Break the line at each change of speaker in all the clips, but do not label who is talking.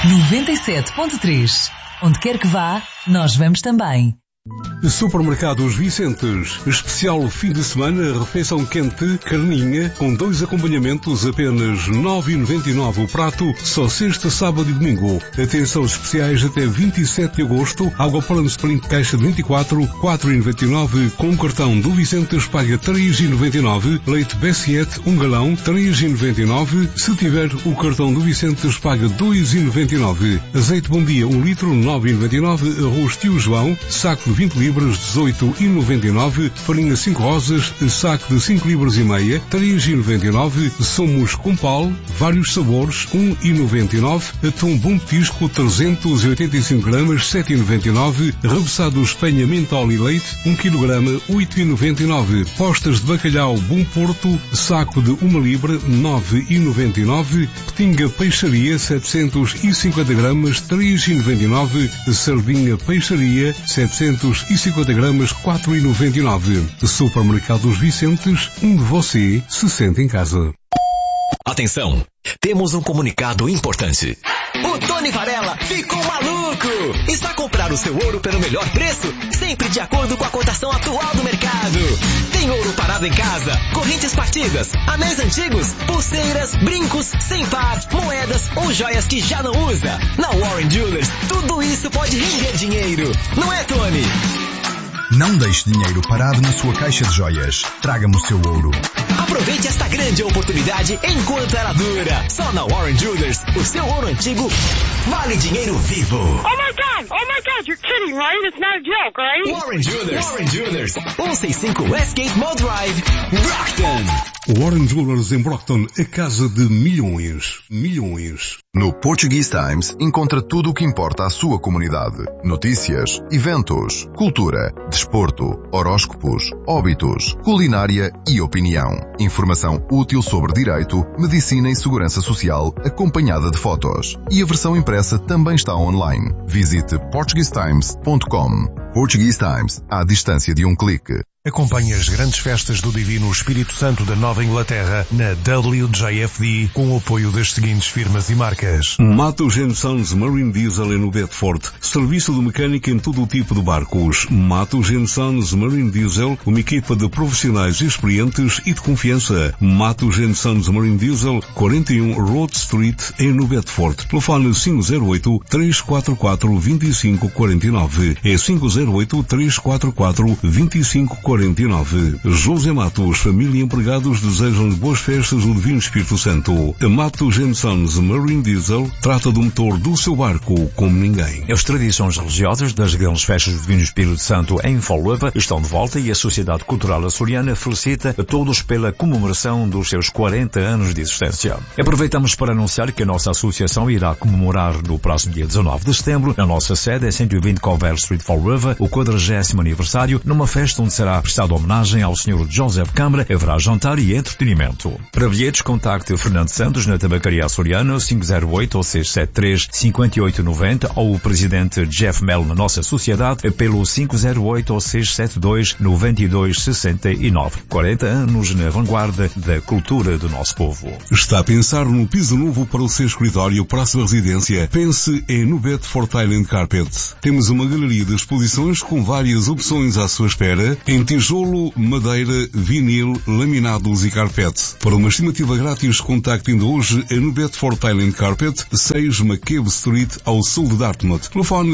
97.3. Onde quer que vá, nós vamos também.
Supermercados Vicentes, especial fim de semana, refeição quente, carninha, com 2 acompanhamentos, apenas 9,99 o prato, só sexta, sábado e domingo. Atenção especiais até 27 de agosto, água Plano Sprint caixa de 24, 4,99, com o cartão do Vicentes paga 3,99, leite Bessiette, 1 galão, 3,99, se tiver o cartão do Vicentes paga 2,99, azeite Bom Dia 1 litro, 9,99, arroz Tio João, saco de 20 libras, 18,99, farinha 5 rosas, saco de 5 libras e meia, 3,99, somos Compal, vários sabores, 1,99, atum Bom Petisco, 385 gramas, 7,99, rebuçados Penha Mentol e Leite, 1 kg, 8,99, postas de bacalhau Bom Porto, saco de 1 libra, 9,99, petinga Peixaria, 750 gramas, 3,99, sardinha Peixaria, 750 gramas, 4,99. Supermercados Vicentes, onde você se sente em casa.
Atenção, temos um comunicado importante. O Tony Varela ficou maluco! Está a comprar o seu ouro pelo melhor preço, sempre de acordo com a cotação atual do mercado. Tem ouro parado em casa, correntes partidas, anéis antigos, pulseiras, brincos, sem par, moedas ou joias que já não usa. Na Warren Jewelers, tudo isso pode render dinheiro. Não é, Tony?
Não deixe dinheiro parado na sua caixa de joias. Traga-me o seu ouro.
Aproveite esta grande oportunidade enquanto ela dura. Só na Warren Jewelers, o seu ouro antigo vale dinheiro vivo.
Oh my God, you're kidding, right? It's not a joke, right?
Warren Jewelers, 165 Westgate Mall Drive, Brockton.
Warren Jewelers em Brockton, a casa de milhões.
No Portuguese Times encontra tudo o que importa à sua comunidade. Notícias, eventos, cultura, desporto, horóscopos, óbitos, culinária e opinião. Informação útil sobre direito, medicina e segurança social, acompanhada de fotos. E a versão impressa também está online. Visite portuguesetimes.com. Portuguese Times, à distância de um clique.
Acompanhe as grandes festas do Divino Espírito Santo da Nova Inglaterra na WJFD com o apoio das seguintes firmas e marcas.
Matos & Sons Marine Diesel no Bedford. Serviço de mecânica em todo o tipo de barcos. Matos & Sons Marine Diesel, uma equipa de profissionais experientes e de confiança. Matos & Sons Marine Diesel, 41 Road Street em no Bedford. Telefone 508-344-2549. É 508-344-2549. José Matos, família e empregados desejam boas festas do Divino Espírito Santo. A Matos & Sons Marine Diesel trata do motor do seu barco como ninguém.
As tradições religiosas das grandes festas do Divino Espírito Santo em Foleva estão de volta e a Sociedade Cultural Açoriana felicita a todos pela comemoração dos seus 40 anos de existência. Aproveitamos para anunciar que a nossa associação irá comemorar no próximo dia 19 de setembro, na nossa sede em 120 Colbert Street, Foleva, o 40º aniversário, numa festa onde será prestado homenagem ao Sr. Joseph Câmara, haverá jantar e entretenimento. Para bilhetes, contacte Fernando Santos na Tabacaria Açoriana 508-673-5890 ou o Presidente Jeff Mel na nossa sociedade pelo 508-672-9269. 40 anos na vanguarda da cultura do nosso povo.
Está a pensar num piso novo para o seu escritório, próxima residência? Pense em no Bedford Island Carpet. Temos uma galeria de exposições com várias opções à sua espera em tijolo, madeira, vinil, laminados e carpete. Para uma estimativa grátis, contacte ainda hoje a no Bedford Island Carpet, 6 McCabe Street, ao sul de Dartmouth. Telefone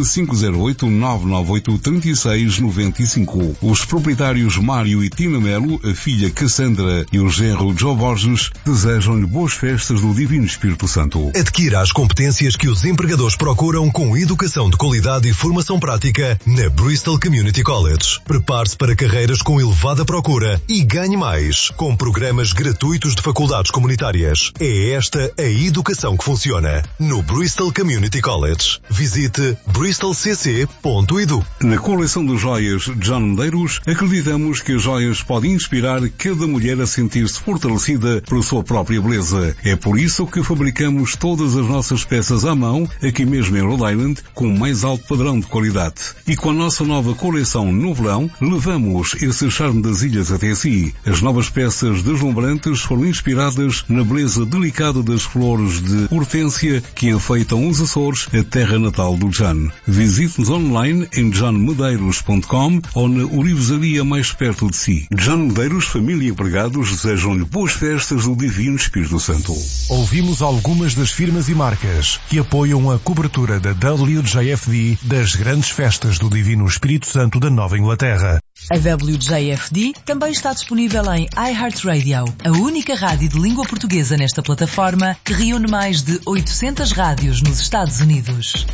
508-998-3695. Os proprietários Mário e Tina Melo, a filha Cassandra e o genro Joe Borges desejam-lhe boas festas do Divino Espírito Santo.
Adquira as competências que os empregadores procuram com educação de qualidade e formação prática na Bristol Community College. Prepare-se para carreiras com elevada procura e ganhe mais com programas gratuitos de faculdades comunitárias. É esta a educação que funciona no Bristol Community College. Visite bristolcc.edu.
Na coleção de joias John Medeiros, acreditamos que as joias podem inspirar cada mulher a sentir-se fortalecida por sua própria beleza. É por isso que fabricamos todas as nossas peças à mão, aqui mesmo em Rhode Island, com o mais alto padrão de qualidade. E com a nossa nova coleção no verão, levamos traz esse charme das ilhas até si. As novas peças deslumbrantes foram inspiradas na beleza delicada das flores de hortênsia que enfeitam os Açores, a terra natal do Jan. Visite-nos online em janmedeiros.com ou na orivesaria mais perto de si. Jan Medeiros, família e empregados desejam-lhe boas festas do Divino Espírito Santo.
Ouvimos algumas das firmas e marcas que apoiam a cobertura da WJFD das grandes festas do Divino Espírito Santo da Nova Inglaterra.
A WJFD também está disponível em iHeartRadio, a única rádio de língua portuguesa nesta plataforma que reúne mais de 800 rádios nos Estados Unidos.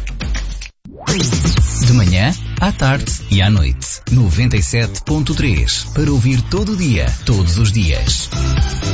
De manhã, à tarde e à noite. 97.3 para ouvir todo o dia, todos os dias.